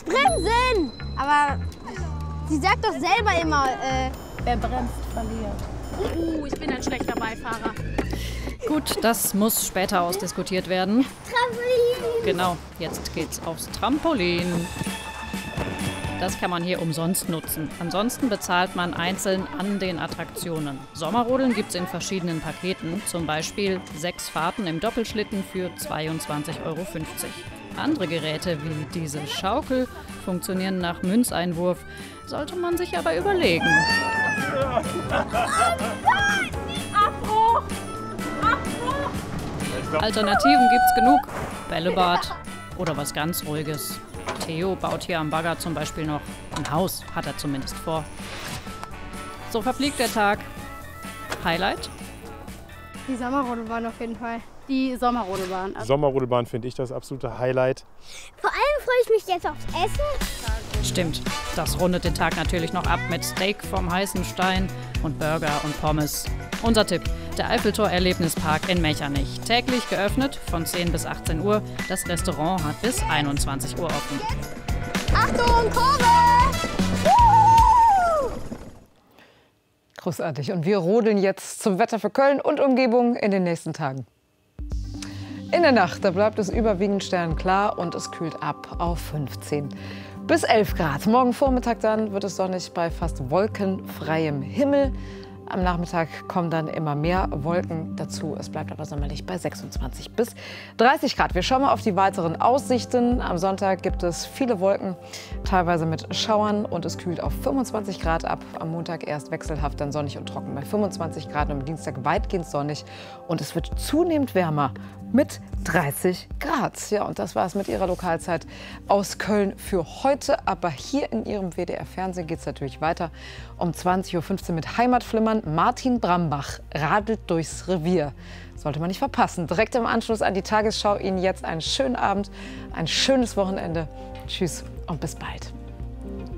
Bremsen! Aber sie sagt doch selber immer, wer bremst, verliert. Ich bin ein schlechter Beifahrer. Gut, das muss später ausdiskutiert werden. Trampolin! Genau, jetzt geht's aufs Trampolin. Das kann man hier umsonst nutzen. Ansonsten bezahlt man einzeln an den Attraktionen. Sommerrodeln gibt es in verschiedenen Paketen, zum Beispiel 6 Fahrten im Doppelschlitten für 22,50 €. Andere Geräte wie diese Schaukel funktionieren nach Münzeinwurf, sollte man sich aber überlegen. Abbruch! Alternativen gibt's genug. Bällebad oder was ganz Ruhiges. Theo baut hier am Bagger zum Beispiel noch ein Haus, hat er zumindest vor. So verfliegt der Tag. Highlight? Die Sommerrodelbahn auf jeden Fall. Die Sommerrodelbahn. Sommerrodelbahn finde ich das absolute Highlight. Vor allem freue ich mich jetzt aufs Essen. Stimmt, das rundet den Tag natürlich noch ab mit Steak vom heißen Stein und Burger und Pommes. Unser Tipp, der Eiffeltor-Erlebnispark in Mechernich. Täglich geöffnet von 10 bis 18 Uhr. Das Restaurant hat bis 21 Uhr offen. Achtung, Kurve! Großartig. Und wir rodeln jetzt zum Wetter für Köln und Umgebung in den nächsten Tagen. In der Nacht, da bleibt es überwiegend sternklar und es kühlt ab auf 15 bis 11 Grad. Morgen Vormittag dann wird es sonnig bei fast wolkenfreiem Himmel. Am Nachmittag kommen dann immer mehr Wolken dazu. Es bleibt aber sommerlich bei 26 bis 30 Grad. Wir schauen mal auf die weiteren Aussichten. Am Sonntag gibt es viele Wolken, teilweise mit Schauern, und es kühlt auf 25 Grad ab. Am Montag erst wechselhaft, dann sonnig und trocken bei 25 Grad. Und am Dienstag weitgehend sonnig und es wird zunehmend wärmer mit 30 Grad. Ja, und das war es mit Ihrer Lokalzeit aus Köln für heute. Aber hier in Ihrem WDR-Fernsehen geht es natürlich weiter. Um 20:15 Uhr mit Heimatflimmern. Martin Brambach radelt durchs Revier. Sollte man nicht verpassen. Direkt im Anschluss an die Tagesschau Ihnen jetzt einen schönen Abend, ein schönes Wochenende. Tschüss und bis bald.